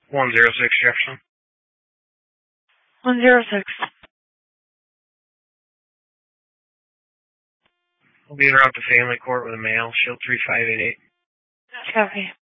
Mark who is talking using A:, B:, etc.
A: 106 Jefferson.
B: 106.
A: I'll be around to family court with a mail, shield 3588.
B: Copy.